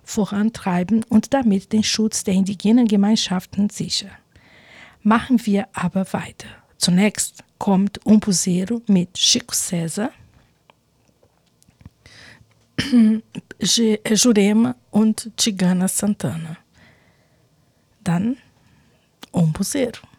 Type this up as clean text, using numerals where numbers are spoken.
vorantreiben und damit den Schutz der indigenen Gemeinschaften sichern. Machen wir aber weiter. Zunächst kommt Umbuzeiro mit Chico César, Jurema und Tigana Santana. Dann Umbuzeiro.